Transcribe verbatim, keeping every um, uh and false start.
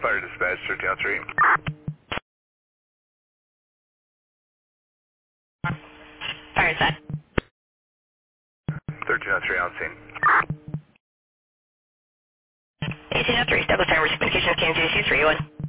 Fire dispatch, thirteen oh three. Fire set. thirteen oh three on scene. eighteen oh three, Douglas Towers, communications, K M J C three oh one.